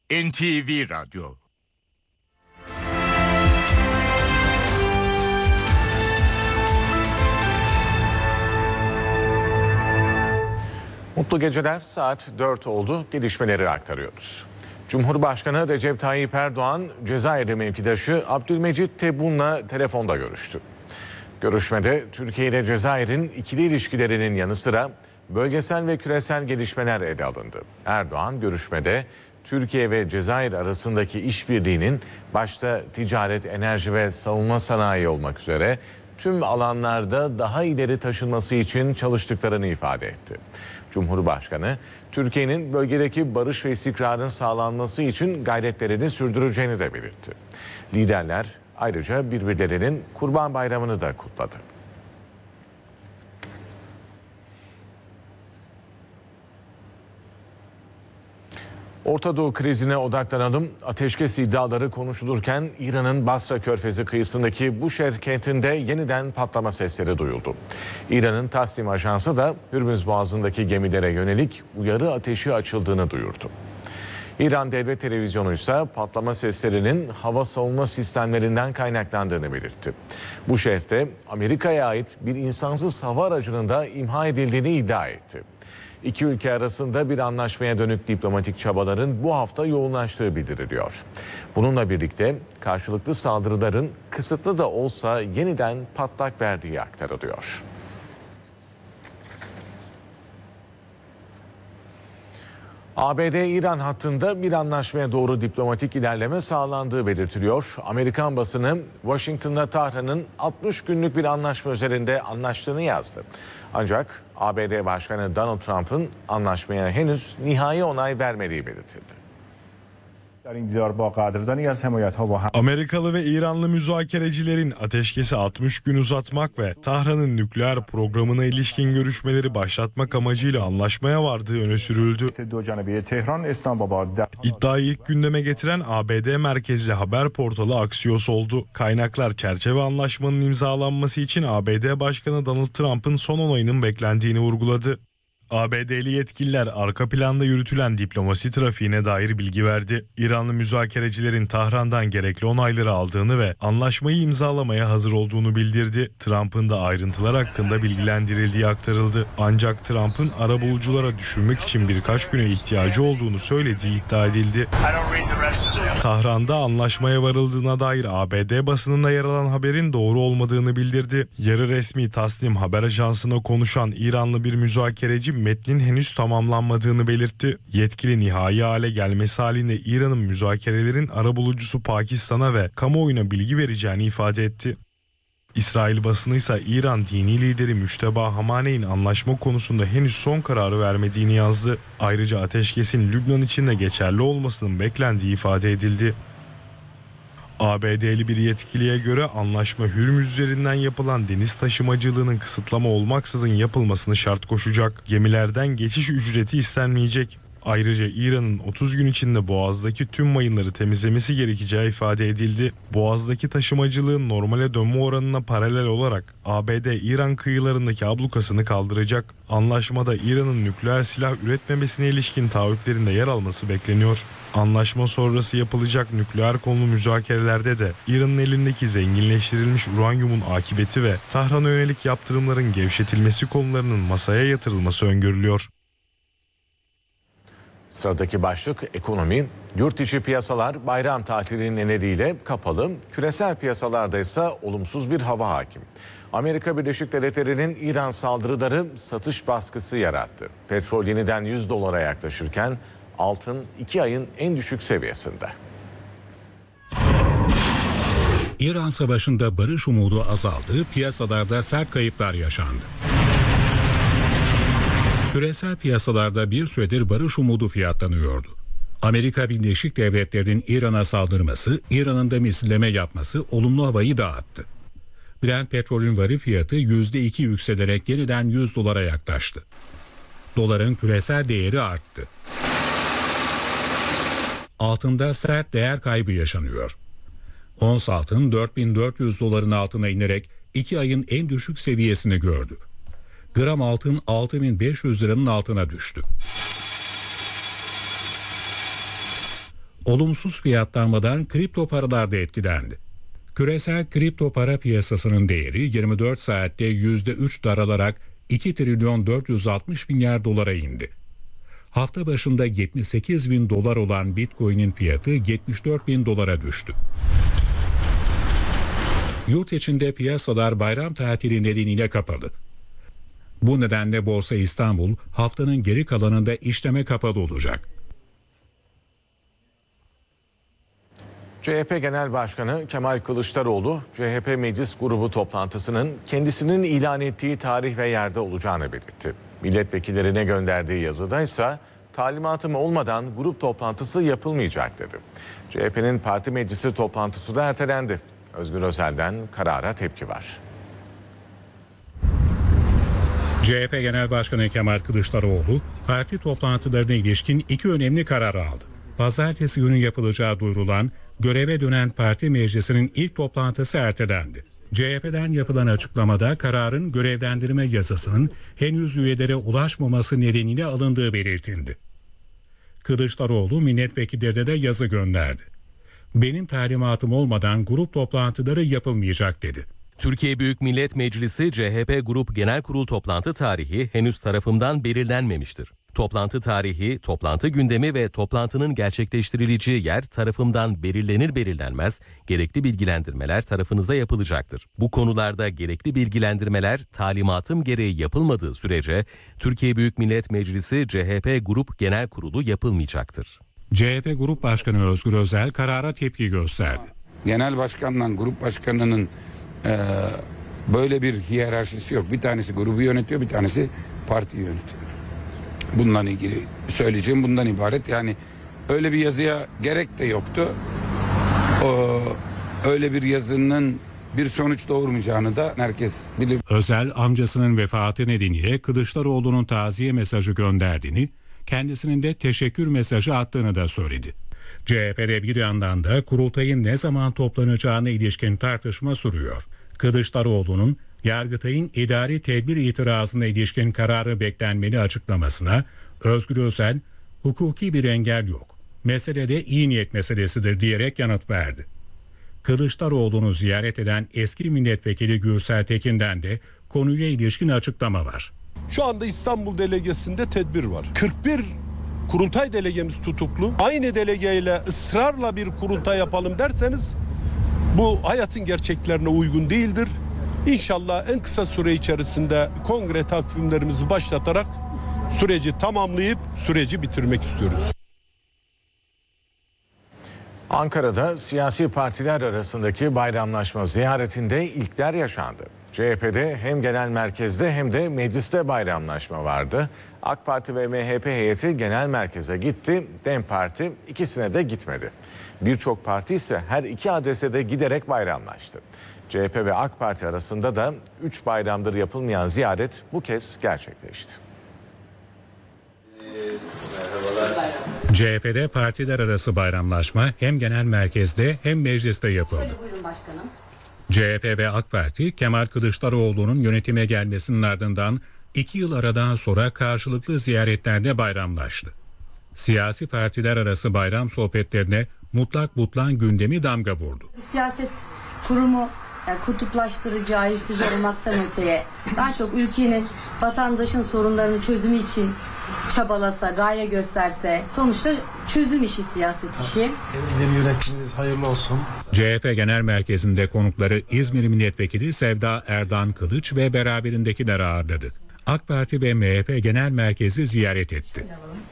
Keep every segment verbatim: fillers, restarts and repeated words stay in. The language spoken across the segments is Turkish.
N T V Radyo. Mutlu geceler, saat dört oldu. Gelişmeleri aktarıyoruz. Cumhurbaşkanı Recep Tayyip Erdoğan, Cezayir'de mevkidaşı Abdülmecit Tebboun'la telefonda görüştü. Görüşmede Türkiye ile Cezayir'in ikili ilişkilerinin yanı sıra bölgesel ve küresel gelişmeler ele alındı. Erdoğan görüşmede Türkiye ve Cezayir arasındaki işbirliğinin başta ticaret, enerji ve savunma sanayi olmak üzere tüm alanlarda daha ileri taşınması için çalıştıklarını ifade etti. Cumhurbaşkanı, Türkiye'nin bölgedeki barış ve istikrarın sağlanması için gayretlerini sürdüreceğini de belirtti. Liderler ayrıca birbirlerinin Kurban Bayramı'nı da kutladı. Orta Doğu krizine odaklanalım. Ateşkes iddiaları konuşulurken İran'ın Basra Körfezi kıyısındaki Buşehir kentinde yeniden patlama sesleri duyuldu. İran'ın Tasnim Ajansı da Hürmüz Boğazı'ndaki gemilere yönelik uyarı ateşi açıldığını duyurdu. İran Devlet Televizyonu ise patlama seslerinin hava savunma sistemlerinden kaynaklandığını belirtti. Buşehir'de Amerika'ya ait bir insansız hava aracının da imha edildiğini iddia etti. İki ülke arasında bir anlaşmaya dönük diplomatik çabaların bu hafta yoğunlaştığı bildiriliyor. Bununla birlikte karşılıklı saldırıların kısıtlı da olsa yeniden patlak verdiği aktarılıyor. A B D-İran hattında bir anlaşmaya doğru diplomatik ilerleme sağlandığı belirtiliyor. Amerikan basını Washington'la Tahran'ın altmış günlük bir anlaşma üzerinde anlaştığını yazdı. Ancak A B D Başkanı Donald Trump'ın anlaşmaya henüz nihai onay vermediği belirtildi. Amerikalı ve İranlı müzakerecilerin ateşkesi altmış gün uzatmak ve Tahran'ın nükleer programına ilişkin görüşmeleri başlatmak amacıyla anlaşmaya vardığı öne sürüldü. İddiayı ilk gündeme getiren A B D merkezli haber portalı Axios oldu. Kaynaklar çerçeve anlaşmanın imzalanması için A B D Başkanı Donald Trump'ın son onayının beklendiğini vurguladı. A B D'li yetkililer arka planda yürütülen diplomasi trafiğine dair bilgi verdi. İranlı müzakerecilerin Tahran'dan gerekli onayları aldığını ve anlaşmayı imzalamaya hazır olduğunu bildirdi. Trump'ın da ayrıntılar hakkında bilgilendirildiği aktarıldı. Ancak Trump'ın arabuluculara düşürmek için birkaç güne ihtiyacı olduğunu söylediği iddia edildi. Tahran'da anlaşmaya varıldığına dair A B D basınında yer alan haberin doğru olmadığını bildirdi. Yarı resmi Tasnim haber ajansına konuşan İranlı bir müzakereci metnin henüz tamamlanmadığını belirtti. Yetkili nihai hale gelmesi halinde İran'ın müzakerelerin arabulucusu Pakistan'a ve kamuoyuna bilgi vereceğini ifade etti. İsrail basını ise İran dini lideri Müşteba Hamaney'in anlaşma konusunda henüz son kararı vermediğini yazdı. Ayrıca ateşkesin Lübnan için de geçerli olmasının beklendiği ifade edildi. A B D'li bir yetkiliye göre anlaşma Hürmüz üzerinden yapılan deniz taşımacılığının kısıtlama olmaksızın yapılmasını şart koşacak. Gemilerden geçiş ücreti istenmeyecek. Ayrıca İran'ın otuz gün içinde Boğaz'daki tüm mayınları temizlemesi gerekeceği ifade edildi. Boğaz'daki taşımacılığın normale dönme oranına paralel olarak A B D İran kıyılarındaki ablukasını kaldıracak. Anlaşmada İran'ın nükleer silah üretmemesine ilişkin taahhütlerinde yer alması bekleniyor. Anlaşma sonrası yapılacak nükleer konulu müzakerelerde de İran'ın elindeki zenginleştirilmiş uranyumun akıbeti ve Tahran'a yönelik yaptırımların gevşetilmesi konularının masaya yatırılması öngörülüyor. Sıradaki başlık ekonomi. Yurt içi piyasalar bayram tatilinin nedeniyle kapalı, küresel piyasalarda ise olumsuz bir hava hakim. Amerika Birleşik Devletleri'nin İran saldırıları satış baskısı yarattı. Petrol yeniden yüz dolara yaklaşırken altın iki ayın en düşük seviyesinde. İran Savaşı'nda barış umudu azaldı, piyasalarda sert kayıplar yaşandı. Küresel piyasalarda bir süredir barış umudu fiyatlanıyordu. Amerika Birleşik Devletleri'nin İran'a saldırması, İran'ın da misilleme yapması olumlu havayı dağıttı. Brent petrolün varil fiyatı yüzde iki yükselerek yeniden yüz dolara yaklaştı. Doların küresel değeri arttı. Altında sert değer kaybı yaşanıyor. Ons altın dört bin dört yüz doların altına inerek iki ayın en düşük seviyesini gördü. Gram altın altı bin beş yüz liranın altına düştü. Olumsuz fiyatlanmadan kripto paralar da etkilendi. Küresel kripto para piyasasının değeri yirmi dört saatte yüzde üç daralarak iki trilyon dört yüz altmış milyar dolara indi. Hafta başında yetmiş sekiz bin dolar olan Bitcoin'in fiyatı yetmiş dört bin dolara düştü. Yurt içinde piyasalar bayram tatili nedeniyle kapalı. Bu nedenle Borsa İstanbul haftanın geri kalanında işleme kapalı olacak. C H P Genel Başkanı Kemal Kılıçdaroğlu, C H P Meclis Grubu toplantısının kendisinin ilan ettiği tarih ve yerde olacağını belirtti. Milletvekillerine gönderdiği yazıda ise talimatım olmadan grup toplantısı yapılmayacak dedi. C H P'nin parti meclisi toplantısı da ertelendi. Özgür Özel'den karara tepki var. C H P Genel Başkanı Kemal Kılıçdaroğlu, parti toplantılarına ilişkin iki önemli karar aldı. Pazartesi günü yapılacağı duyurulan göreve dönen parti meclisinin ilk toplantısı ertelendi. C H P'den yapılan açıklamada kararın görevlendirme yasasının henüz üyelere ulaşmaması nedeniyle alındığı belirtildi. Kılıçdaroğlu milletvekillerine de yazı gönderdi. Benim talimatım olmadan grup toplantıları yapılmayacak dedi. Türkiye Büyük Millet Meclisi C H P Grup Genel Kurul toplantı tarihi henüz tarafımdan belirlenmemiştir. Toplantı tarihi, toplantı gündemi ve toplantının gerçekleştirileceği yer tarafımdan belirlenir belirlenmez gerekli bilgilendirmeler tarafınızda yapılacaktır. Bu konularda gerekli bilgilendirmeler talimatım gereği yapılmadığı sürece Türkiye Büyük Millet Meclisi C H P Grup Genel Kurulu yapılmayacaktır. C H P Grup Başkanı Özgür Özel karara tepki gösterdi. Genel başkanla grup başkanının e, böyle bir hiyerarşisi yok. Bir tanesi grubu yönetiyor, bir tanesi partiyi yönetiyor. Bununla ilgili söyleyeceğim bundan ibaret. Yani öyle bir yazıya gerek de yoktu. O, öyle bir yazının bir sonuç doğurmayacağını da herkes bilir. Özel amcasının vefatı nedeniyle Kılıçdaroğlu'nun taziye mesajı gönderdiğini, kendisinin de teşekkür mesajı attığını da söyledi. C H P'de bir yandan da kurultayın ne zaman toplanacağına ilişkin tartışma sürüyor. Kılıçdaroğlu'nun Yargıtay'ın idari tedbir itirazına ilişkin kararı beklenmeli açıklamasına Özgür Özel, hukuki bir engel yok, meselede iyi niyet meselesidir diyerek yanıt verdi. Kılıçdaroğlu'nu ziyaret eden eski milletvekili Gürsel Tekin'den de konuya ilişkin açıklama var. Şu anda İstanbul delegesinde tedbir var. kırk bir kurultay delegemiz tutuklu. Aynı delegeyle ısrarla bir kurultay yapalım derseniz bu hayatın gerçeklerine uygun değildir. İnşallah en kısa süre içerisinde kongre takvimlerimizi başlatarak süreci tamamlayıp süreci bitirmek istiyoruz. Ankara'da siyasi partiler arasındaki bayramlaşma ziyaretinde ilkler yaşandı. C H P'de hem genel merkezde hem de mecliste bayramlaşma vardı. AK Parti ve M H P heyeti genel merkeze gitti, DEM Parti ikisine de gitmedi. Birçok parti ise her iki adrese de giderek bayramlaştı. C H P ve AK Parti arasında da üç bayramdır yapılmayan ziyaret bu kez gerçekleşti. C H P'de partiler arası bayramlaşma hem genel merkezde hem mecliste yapıldı. C H P ve AK Parti Kemal Kılıçdaroğlu'nun yönetime gelmesinin ardından iki yıl aradan sonra karşılıklı ziyaretlerde bayramlaştı. Siyasi partiler arası bayram sohbetlerine mutlak butlan gündemi damga vurdu. Siyaset kurumu yani kutuplaştırıcı, ayrıştırıcı olmaktan öteye daha çok ülkenin, vatandaşın sorunlarının çözümü için çabalasa, gaye gösterse, sonuçta çözüm işi siyaset işi. Yeni yönetiminiz hayırlı olsun. C H P Genel Merkezi'nde konukları İzmir Milletvekili Sevda Erdan Kılıç ve beraberindekiler ağırladı. AK Parti ve M H P Genel Merkezi ziyaret etti.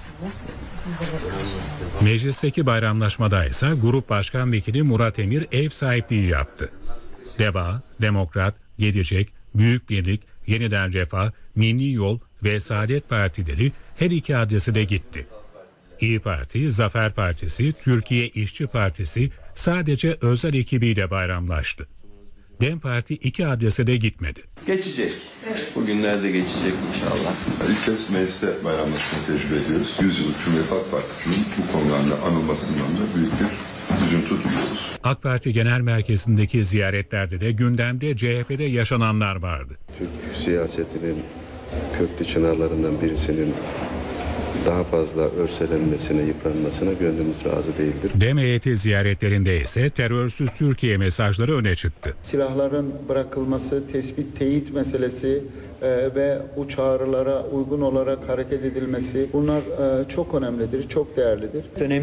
Meclisteki bayramlaşmada ise Grup Başkan Vekili Murat Emir ev sahipliği yaptı. DEVA, Demokrat, Gelecek, Büyük Birlik, Yeniden Refah, Milli Yol ve Saadet Partileri her iki adrese de gitti. İYİ Parti, Zafer Partisi, Türkiye İşçi Partisi sadece özel ekibiyle bayramlaştı. DEM Parti iki adrese de gitmedi. Geçecek. Bugünlerde geçecek inşallah. İlk kez mecliste bayramlaşma tecrübe ediyoruz. yüz yıllık Cumhuriyet Halk Partisi'nin bu konularla anılmasından da büyük bir üzüntü duyuyoruz. AK Parti Genel Merkezi'ndeki ziyaretlerde de gündemde C H P'de yaşananlar vardı. Türk siyasetinin köklü çınarlarından birisinin daha fazla örselenmesine, yıpranmasına gönlümüz razı değildir. Dem heyeti ziyaretlerinde ise terörsüz Türkiye mesajları öne çıktı. Silahların bırakılması, tespit, teyit meselesi e, ve bu çağrılara uygun olarak hareket edilmesi bunlar e, çok önemlidir, çok değerlidir. Önemli